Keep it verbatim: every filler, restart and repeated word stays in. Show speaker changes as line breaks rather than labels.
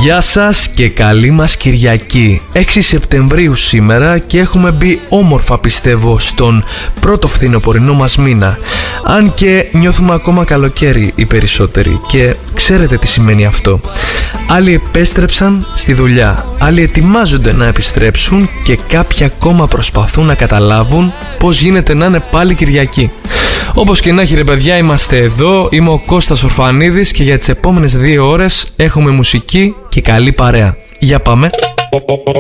Γεια σας και καλή μας Κυριακή. έξι Σεπτεμβρίου σήμερα και έχουμε μπει όμορφα, πιστεύω, στον πρώτο φθινοπορεινό μας μήνα. Αν και νιώθουμε ακόμα καλοκαίρι οι περισσότεροι και ξέρετε τι σημαίνει αυτό. Άλλοι επέστρεψαν στη δουλειά, άλλοι ετοιμάζονται να επιστρέψουν και κάποιοι ακόμα προσπαθούν να καταλάβουν πώς γίνεται να είναι πάλι Κυριακή. Όπως και να έχει, ρε παιδιά, είμαστε εδώ. Είμαι ο Κώστας Ορφανίδης και για τις επόμενες δύο ώρες έχουμε μουσική και καλή παρέα. Για πάμε.